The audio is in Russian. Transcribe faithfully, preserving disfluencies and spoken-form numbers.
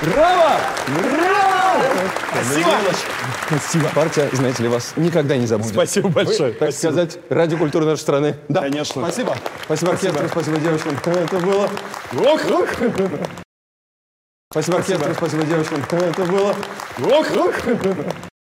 Браво! Браво! Спасибо! Спасибо. Партия, знаете ли, вас никогда не забудет. Спасибо большое. Вы, так Спасибо. сказать, ради культуры нашей страны. Да. Конечно. Спасибо. Спасибо оркестру, спасибо девушкам. Это было... Ох, ох. Спасибо оркестру, спасибо девушкам. Это было... Ох, ох.